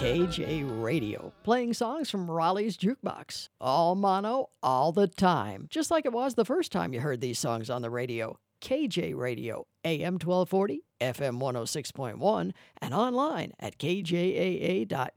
KJ Radio, playing songs from Raleigh's Jukebox. All mono, all the time. Just like it was the first time you heard these songs on the radio. KJ Radio, AM 1240, FM 106.1, and online at kjaa.edu.